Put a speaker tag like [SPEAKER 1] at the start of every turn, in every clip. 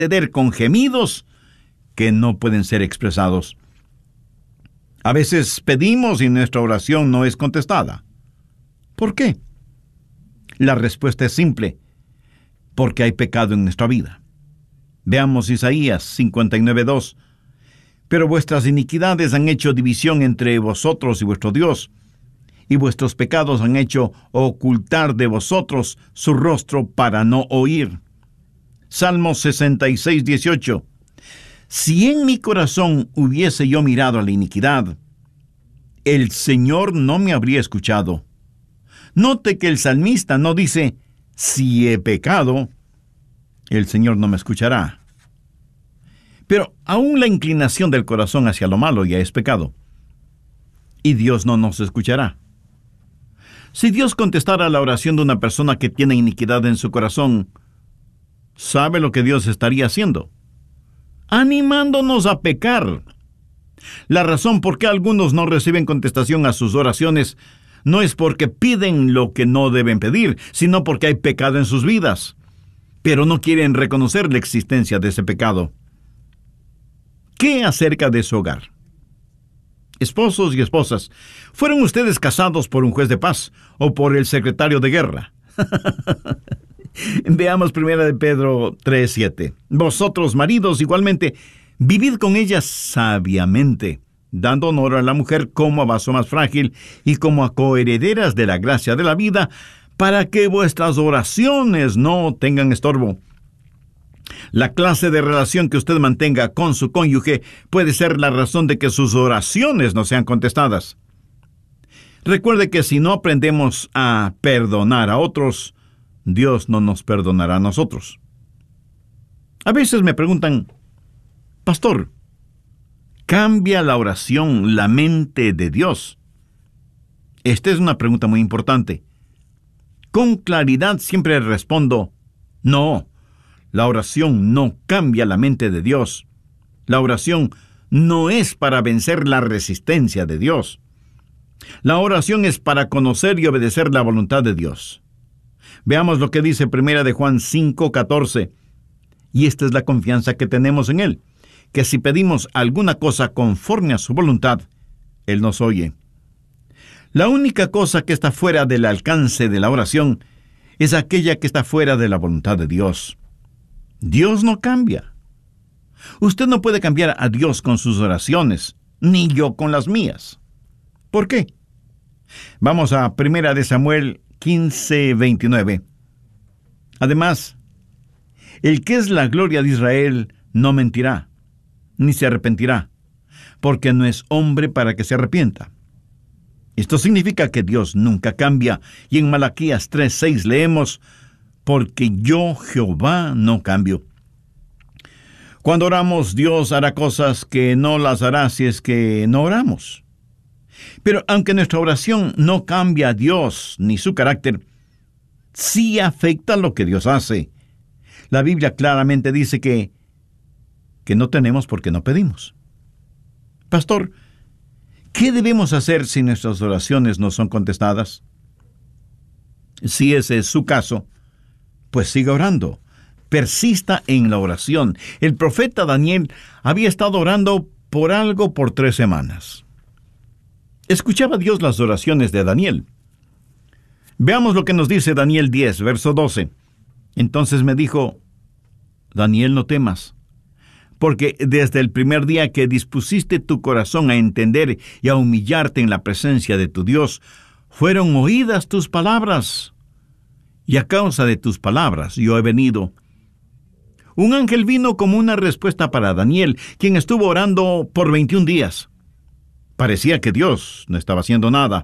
[SPEAKER 1] interceder con gemidos que no pueden ser expresados. A veces pedimos y nuestra oración no es contestada. ¿Por qué? La respuesta es simple: porque hay pecado en nuestra vida. Veamos Isaías 59:2. Pero vuestras iniquidades han hecho división entre vosotros y vuestro Dios, y vuestros pecados han hecho ocultar de vosotros su rostro para no oír. Salmo 66:18. Si en mi corazón hubiese yo mirado a la iniquidad, el Señor no me habría escuchado. Note que el salmista no dice, si he pecado, el Señor no me escuchará. Pero aún la inclinación del corazón hacia lo malo ya es pecado, y Dios no nos escuchará. Si Dios contestara la oración de una persona que tiene iniquidad en su corazón, ¿sabe lo que Dios estaría haciendo? Animándonos a pecar. La razón por qué algunos no reciben contestación a sus oraciones no es porque piden lo que no deben pedir, sino porque hay pecado en sus vidas, pero no quieren reconocer la existencia de ese pecado. ¿Qué acerca de su hogar? Esposos y esposas, ¿fueron ustedes casados por un juez de paz o por el secretario de guerra? Veamos 1 Pedro 3:7. Vosotros, maridos, igualmente, vivid con ellas sabiamente, dando honor a la mujer como a vaso más frágil y como a coherederas de la gracia de la vida, para que vuestras oraciones no tengan estorbo. La clase de relación que usted mantenga con su cónyuge puede ser la razón de que sus oraciones no sean contestadas. Recuerde que si no aprendemos a perdonar a otros, Dios no nos perdonará a nosotros. A veces me preguntan, pastor, ¿cambia la oración la mente de Dios? Esta es una pregunta muy importante. Con claridad siempre respondo, no, la oración no cambia la mente de Dios. La oración no es para vencer la resistencia de Dios. La oración es para conocer y obedecer la voluntad de Dios. Veamos lo que dice 1 de Juan 5:14. Y esta es la confianza que tenemos en Él, que si pedimos alguna cosa conforme a su voluntad, Él nos oye. La única cosa que está fuera del alcance de la oración es aquella que está fuera de la voluntad de Dios. Dios no cambia. Usted no puede cambiar a Dios con sus oraciones, ni yo con las mías. ¿Por qué? Vamos a 1 de Samuel 15:29. Además, el que es la gloria de Israel no mentirá, ni se arrepentirá, porque no es hombre para que se arrepienta. Esto significa que Dios nunca cambia, y en Malaquías 3:6 leemos, porque yo, Jehová, no cambio. Cuando oramos, Dios hará cosas que no las hará si es que no oramos. Pero aunque nuestra oración no cambia a Dios ni su carácter, sí afecta lo que Dios hace. La Biblia claramente dice que no tenemos porque no pedimos. Pastor, ¿qué debemos hacer si nuestras oraciones no son contestadas? Si ese es su caso, pues siga orando. Persista en la oración. El profeta Daniel había estado orando por algo por 3 semanas. Escuchaba Dios las oraciones de Daniel. Veamos lo que nos dice Daniel 10, verso 12. Entonces me dijo, Daniel, no temas, porque desde el primer día que dispusiste tu corazón a entender y a humillarte en la presencia de tu Dios, fueron oídas tus palabras, y a causa de tus palabras yo he venido. Un ángel vino como una respuesta para Daniel, quien estuvo orando por 21 días. Parecía que Dios no estaba haciendo nada.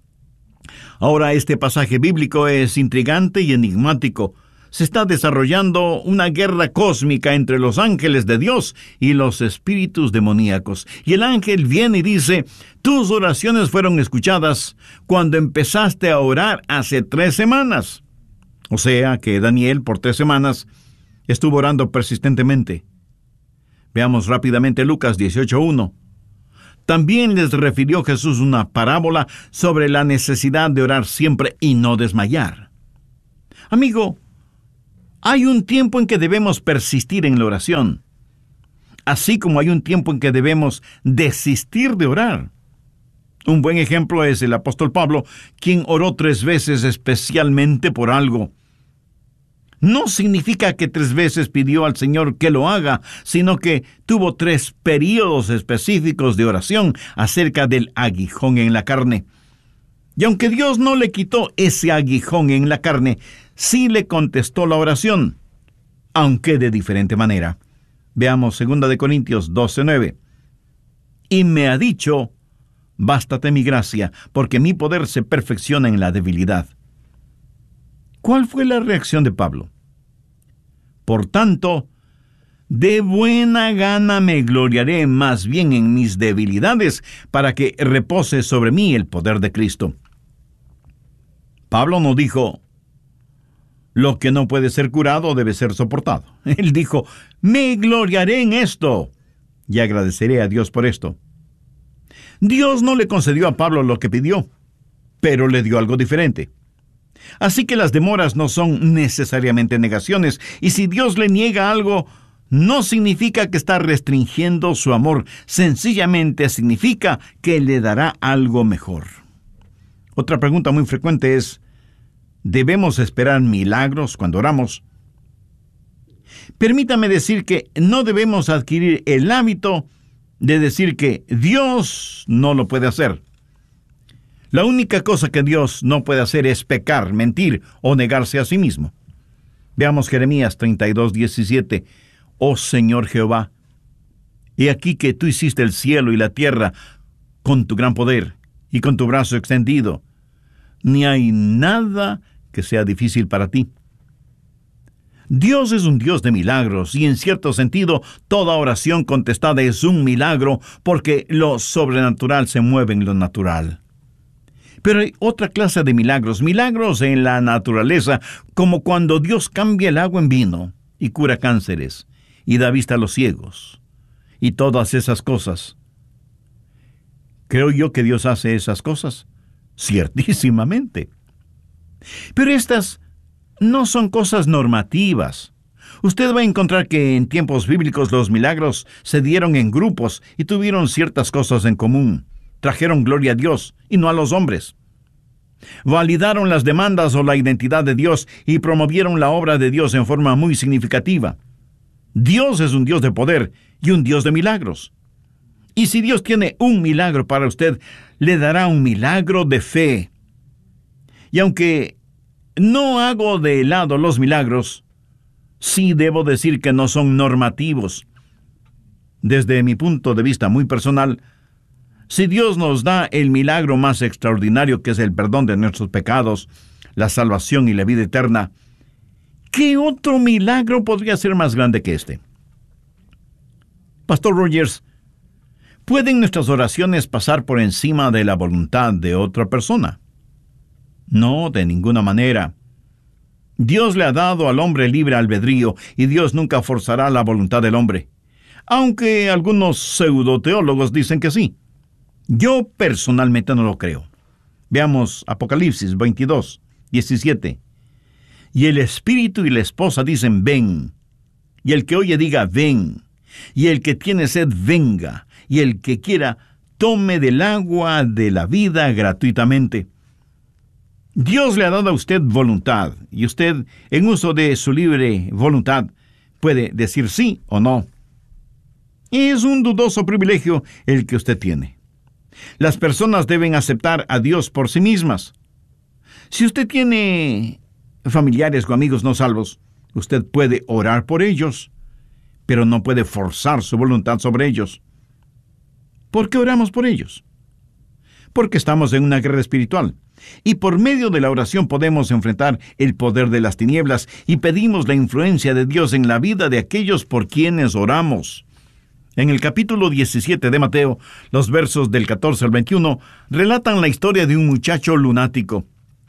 [SPEAKER 1] Ahora este pasaje bíblico es intrigante y enigmático. Se está desarrollando una guerra cósmica entre los ángeles de Dios y los espíritus demoníacos. Y el ángel viene y dice, tus oraciones fueron escuchadas cuando empezaste a orar hace 3 semanas. O sea que Daniel por 3 semanas estuvo orando persistentemente. Veamos rápidamente Lucas 18:1. También les refirió Jesús una parábola sobre la necesidad de orar siempre y no desmayar. Amigo, Hay un tiempo en que debemos persistir en la oración, así como hay un tiempo en que debemos desistir de orar. Un buen ejemplo es el apóstol Pablo, quien oró 3 veces especialmente por algo. No significa que 3 veces pidió al Señor que lo haga, sino que tuvo 3 períodos específicos de oración acerca del aguijón en la carne. Y aunque Dios no le quitó ese aguijón en la carne, sí le contestó la oración, aunque de diferente manera. Veamos 2 Corintios 12:9. Y me ha dicho: bástate mi gracia, porque mi poder se perfecciona en la debilidad. ¿Cuál fue la reacción de Pablo? Por tanto, de buena gana me gloriaré más bien en mis debilidades, para que repose sobre mí el poder de Cristo. Pablo no dijo: lo que no puede ser curado debe ser soportado. Él dijo: me gloriaré en esto y agradeceré a Dios por esto. Dios no le concedió a Pablo lo que pidió, pero le dio algo diferente. Así que las demoras no son necesariamente negaciones, y si Dios le niega algo, no significa que está restringiendo su amor, sencillamente significa que le dará algo mejor. Otra pregunta muy frecuente es: ¿debemos esperar milagros cuando oramos? Permítame decir que no debemos adquirir el hábito de decir que Dios no lo puede hacer. La única cosa que Dios no puede hacer es pecar, mentir o negarse a sí mismo. Veamos Jeremías 32:17. Oh Señor Jehová, he aquí que tú hiciste el cielo y la tierra con tu gran poder y con tu brazo extendido. Ni hay nada que sea difícil para ti. Dios es un Dios de milagros, y en cierto sentido, toda oración contestada es un milagro, porque lo sobrenatural se mueve en lo natural. Pero hay otra clase de milagros en la naturaleza, como cuando Dios cambia el agua en vino y cura cánceres y da vista a los ciegos y todas esas cosas. ¿Creo yo que Dios hace esas cosas? Ciertísimamente. Pero estas no son cosas normativas. Usted va a encontrar que en tiempos bíblicos los milagros se dieron en grupos y tuvieron ciertas cosas en común. Trajeron gloria a Dios y no a los hombres. Validaron las demandas o la identidad de Dios y promovieron la obra de Dios en forma muy significativa. Dios es un Dios de poder y un Dios de milagros. Y si Dios tiene un milagro para usted, le dará un milagro de fe. Y aunque no hago de lado los milagros, sí debo decir que no son normativos. Desde mi punto de vista muy personal, si Dios nos da el milagro más extraordinario, que es el perdón de nuestros pecados, la salvación y la vida eterna, ¿qué otro milagro podría ser más grande que este? Pastor Rogers, ¿pueden nuestras oraciones pasar por encima de la voluntad de otra persona? No, de ninguna manera. Dios le ha dado al hombre libre albedrío, y Dios nunca forzará la voluntad del hombre, aunque algunos pseudoteólogos dicen que sí. Yo personalmente no lo creo. Veamos Apocalipsis 22:17. Y el espíritu y la esposa dicen: ven. Y el que oye diga: ven. Y el que tiene sed, venga. Y el que quiera, tome del agua de la vida gratuitamente. Dios le ha dado a usted voluntad, y usted, en uso de su libre voluntad, puede decir sí o no. Es un dudoso privilegio el que usted tiene. Las personas deben aceptar a Dios por sí mismas. Si usted tiene familiares o amigos no salvos, usted puede orar por ellos, pero no puede forzar su voluntad sobre ellos. ¿Por qué oramos por ellos? Porque estamos en una guerra espiritual, y por medio de la oración podemos enfrentar el poder de las tinieblas, y pedimos la influencia de Dios en la vida de aquellos por quienes oramos. En el capítulo 17 de Mateo, los versos del 14 al 21, relatan la historia de un muchacho lunático.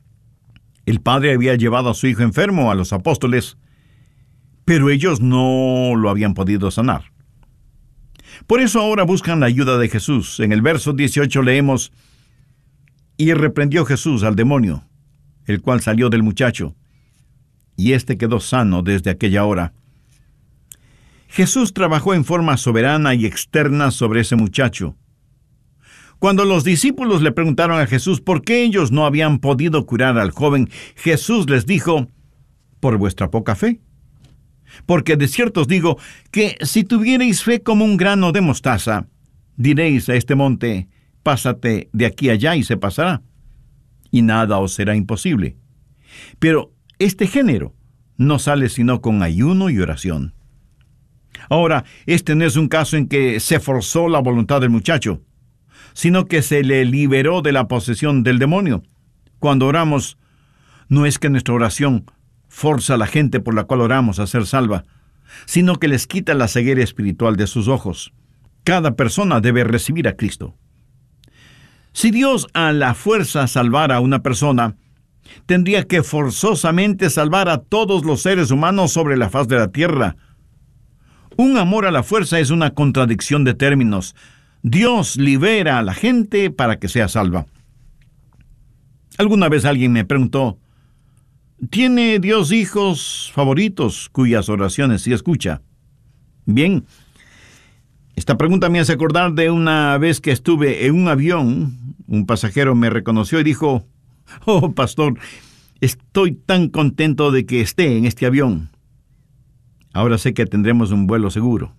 [SPEAKER 1] El padre había llevado a su hijo enfermo a los apóstoles, pero ellos no lo habían podido sanar. Por eso ahora buscan la ayuda de Jesús. En el verso 18 leemos: y reprendió Jesús al demonio, el cual salió del muchacho, y éste quedó sano desde aquella hora. Jesús trabajó en forma soberana y externa sobre ese muchacho. Cuando los discípulos le preguntaron a Jesús por qué ellos no habían podido curar al joven, Jesús les dijo: por vuestra poca fe. Porque de cierto os digo que si tuvierais fe como un grano de mostaza, diréis a este monte: pásate de aquí allá, y se pasará, y nada os será imposible. Pero este género no sale sino con ayuno y oración. Ahora, este no es un caso en que se forzó la voluntad del muchacho, sino que se le liberó de la posesión del demonio. Cuando oramos, no es que nuestra oración forza a la gente por la cual oramos a ser salva, sino que les quita la ceguera espiritual de sus ojos. Cada persona debe recibir a Cristo. Si Dios a la fuerza salvara a una persona, tendría que forzosamente salvar a todos los seres humanos sobre la faz de la tierra. Un amor a la fuerza es una contradicción de términos. Dios libera a la gente para que sea salva. Alguna vez alguien me preguntó: ¿tiene Dios hijos favoritos cuyas oraciones sí escucha? Bien, esta pregunta me hace acordar de una vez que estuve en un avión. Un pasajero me reconoció y dijo: oh, pastor, estoy tan contento de que esté en este avión. Ahora sé que tendremos un vuelo seguro.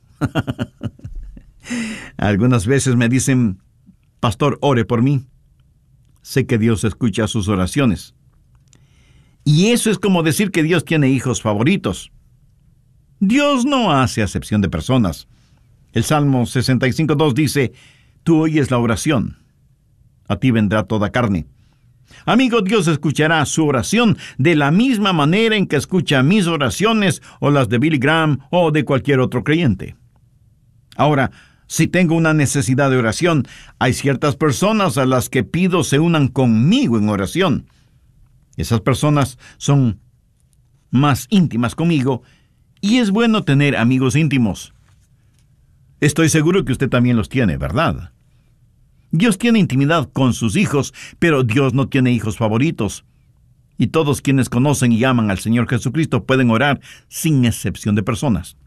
[SPEAKER 1] Algunas veces me dicen: pastor, ore por mí. Sé que Dios escucha sus oraciones. Y eso es como decir que Dios tiene hijos favoritos. Dios no hace acepción de personas. El Salmo 65:2 dice: tú oyes la oración, a ti vendrá toda carne. Amigo, Dios escuchará su oración de la misma manera en que escucha mis oraciones o las de Billy Graham o de cualquier otro creyente. Ahora, si tengo una necesidad de oración, hay ciertas personas a las que pido se unan conmigo en oración. Esas personas son más íntimas conmigo y es bueno tener amigos íntimos. Estoy seguro que usted también los tiene, ¿verdad? Dios tiene intimidad con sus hijos, pero Dios no tiene hijos favoritos. Y todos quienes conocen y aman al Señor Jesucristo pueden orar sin excepción de personas.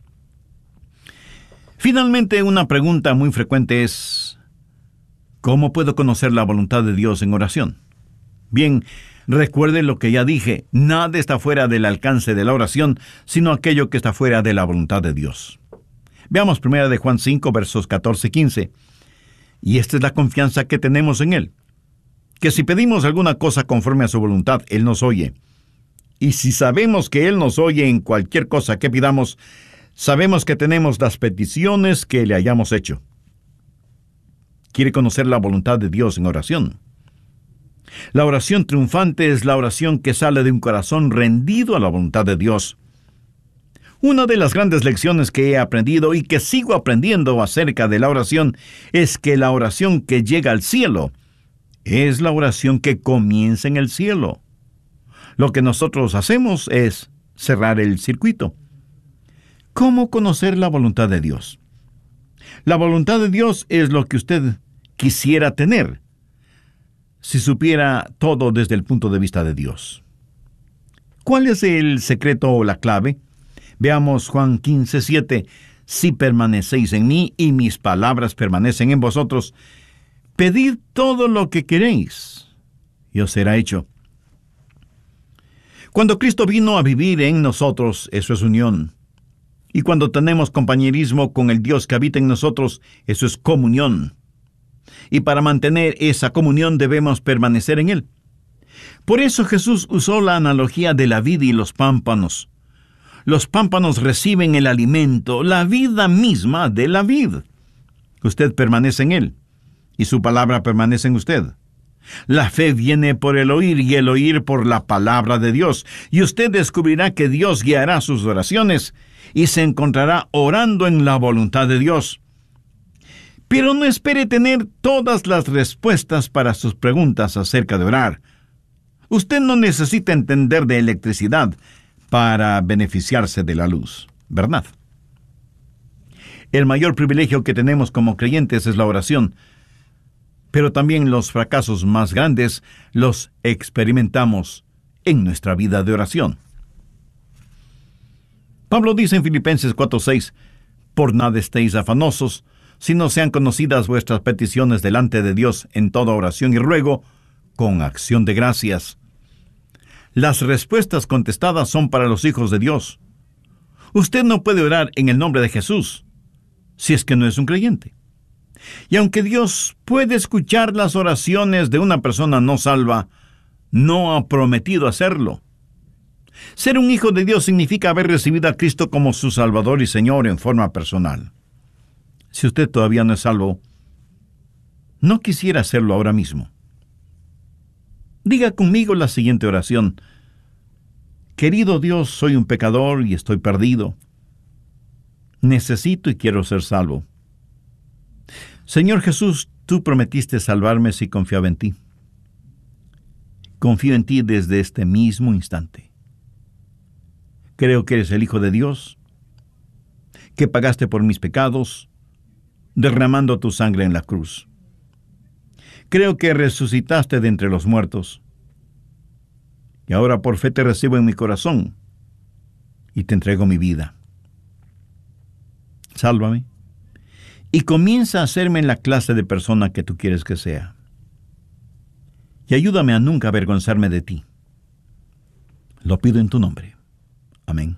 [SPEAKER 1] Finalmente, una pregunta muy frecuente es: ¿cómo puedo conocer la voluntad de Dios en oración? Bien, recuerde lo que ya dije: nada está fuera del alcance de la oración, sino aquello que está fuera de la voluntad de Dios. Veamos 1 de Juan 5, versos 14-15. Y esta es la confianza que tenemos en Él, que si pedimos alguna cosa conforme a su voluntad, Él nos oye. Y si sabemos que Él nos oye en cualquier cosa que pidamos, sabemos que tenemos las peticiones que le hayamos hecho. ¿Quiere conocer la voluntad de Dios en oración? La oración triunfante es la oración que sale de un corazón rendido a la voluntad de Dios. Una de las grandes lecciones que he aprendido y que sigo aprendiendo acerca de la oración es que la oración que llega al cielo es la oración que comienza en el cielo. Lo que nosotros hacemos es cerrar el circuito. ¿Cómo conocer la voluntad de Dios? La voluntad de Dios es lo que usted quisiera tener si supiera todo desde el punto de vista de Dios. ¿Cuál es el secreto o la clave? Veamos Juan 15:7. Si permanecéis en mí y mis palabras permanecen en vosotros, pedid todo lo que queréis y os será hecho. Cuando Cristo vino a vivir en nosotros, eso es unión. Y cuando tenemos compañerismo con el Dios que habita en nosotros, eso es comunión. Y para mantener esa comunión debemos permanecer en Él. Por eso Jesús usó la analogía de la vid y los pámpanos. Los pámpanos reciben el alimento, la vida misma de la vid. Usted permanece en Él, y su palabra permanece en usted. La fe viene por el oír, y el oír por la palabra de Dios. Y usted descubrirá que Dios guiará sus oraciones, y se encontrará orando en la voluntad de Dios. Pero no espere tener todas las respuestas para sus preguntas acerca de orar. Usted no necesita entender de electricidad para beneficiarse de la luz, ¿verdad? El mayor privilegio que tenemos como creyentes es la oración, pero también los fracasos más grandes los experimentamos en nuestra vida de oración. Pablo dice en Filipenses 4:6, por nada estéis afanosos, sino sean conocidas vuestras peticiones delante de Dios en toda oración y ruego, con acción de gracias. Las respuestas contestadas son para los hijos de Dios. Usted no puede orar en el nombre de Jesús si es que no es un creyente. Y aunque Dios puede escuchar las oraciones de una persona no salva, no ha prometido hacerlo. Ser un hijo de Dios significa haber recibido a Cristo como su Salvador y Señor en forma personal. Si usted todavía no es salvo, no quisiera hacerlo ahora mismo. Diga conmigo la siguiente oración. Querido Dios, soy un pecador y estoy perdido. Necesito y quiero ser salvo. Señor Jesús, tú prometiste salvarme si confiaba en ti. Confío en ti desde este mismo instante. Creo que eres el Hijo de Dios, que pagaste por mis pecados, derramando tu sangre en la cruz. Creo que resucitaste de entre los muertos. Y ahora por fe te recibo en mi corazón y te entrego mi vida. Sálvame y comienza a hacerme en la clase de persona que tú quieres que sea. Y ayúdame a nunca avergonzarme de ti. Lo pido en tu nombre. Amén.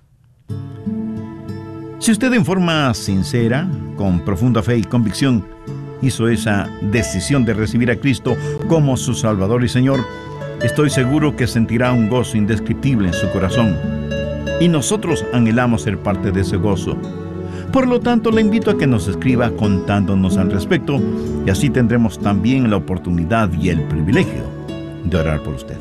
[SPEAKER 1] Si usted en forma sincera, con profunda fe y convicción, hizo esa decisión de recibir a Cristo como su Salvador y Señor, estoy seguro que sentirá un gozo indescriptible en su corazón. Y nosotros anhelamos ser parte de ese gozo. Por lo tanto, le invito a que nos escriba contándonos al respecto, y así tendremos también la oportunidad y el privilegio de orar por usted.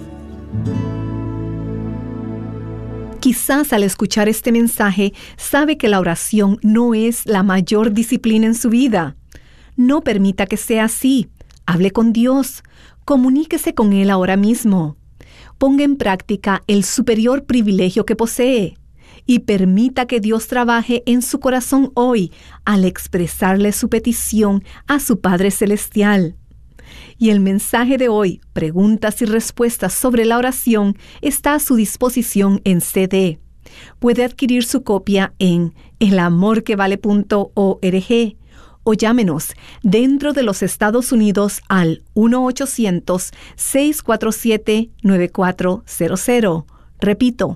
[SPEAKER 2] Quizás al escuchar este mensaje, sabe que la oración no es la mayor disciplina en su vida. No permita que sea así. Hable con Dios. Comuníquese con Él ahora mismo. Ponga en práctica el superior privilegio que posee y permita que Dios trabaje en su corazón hoy al expresarle su petición a su Padre Celestial. Y el mensaje de hoy, preguntas y respuestas sobre la oración, está a su disposición en CD. Puede adquirir su copia en elamorquevale.org o llámenos dentro de los Estados Unidos al 1-800-647-9400. Repito,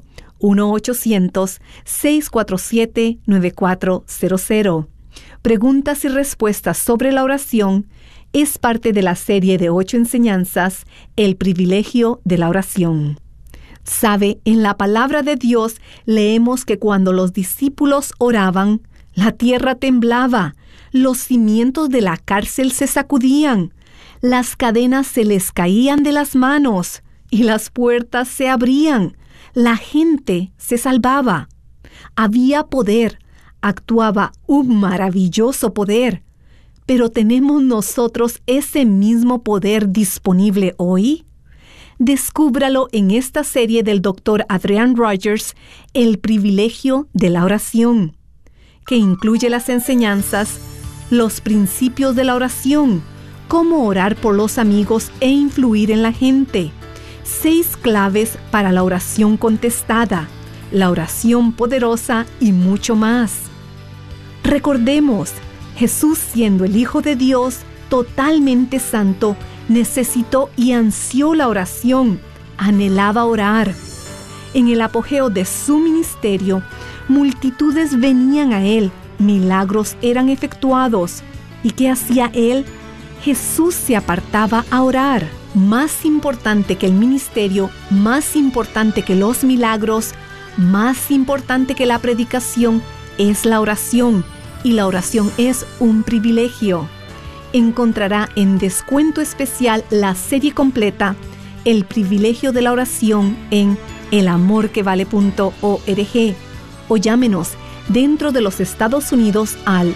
[SPEAKER 2] 1-800-647-9400. Preguntas y respuestas sobre la oración es parte de la serie de 8 enseñanzas, El privilegio de la oración. Sabe, en la palabra de Dios leemos que cuando los discípulos oraban, la tierra temblaba, los cimientos de la cárcel se sacudían, las cadenas se les caían de las manos y las puertas se abrían. La gente se salvaba. Había poder, actuaba un maravilloso poder. ¿Pero tenemos nosotros ese mismo poder disponible hoy? Descúbralo en esta serie del Dr. Adrian Rogers, El privilegio de la oración, que incluye las enseñanzas, los principios de la oración, cómo orar por los amigos e influir en la gente, 6 claves para la oración contestada, la oración poderosa y mucho más. Recordemos, Jesús, siendo el Hijo de Dios, totalmente santo, necesitó y ansió la oración, anhelaba orar. En el apogeo de su ministerio, multitudes venían a Él, milagros eran efectuados. ¿Y qué hacía Él? Jesús se apartaba a orar. Más importante que el ministerio, más importante que los milagros, más importante que la predicación, es la oración. Y la oración es un privilegio. Encontrará en descuento especial la serie completa, El privilegio de la oración, en elamorquevale.org o llámenos dentro de los Estados Unidos al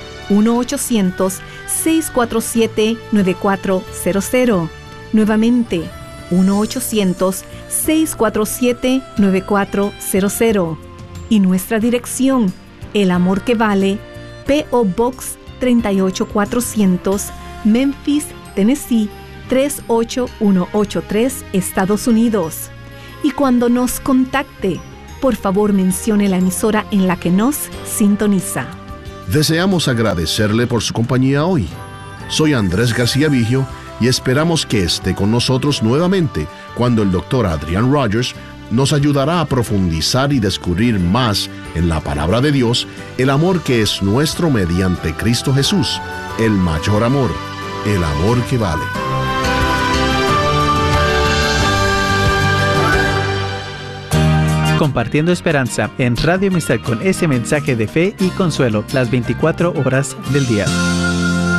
[SPEAKER 2] 1-800-647-9400. Nuevamente, 1-800-647-9400. Y nuestra dirección, El Amor que Vale, P.O. Box 38400, Memphis, Tennessee 38183, Estados Unidos. Y cuando nos contacte, por favor mencione la emisora en la que nos sintoniza.
[SPEAKER 3] Deseamos agradecerle por su compañía hoy. Soy Andrés García Vigio y esperamos que esté con nosotros nuevamente cuando el Dr. Adrian Rogers nos ayudará a profundizar y descubrir más en la palabra de Dios el amor que es nuestro mediante Cristo Jesús, el mayor amor, el amor que vale.
[SPEAKER 4] Compartiendo esperanza en Radio Amistad con ese mensaje de fe y consuelo las 24 horas del día.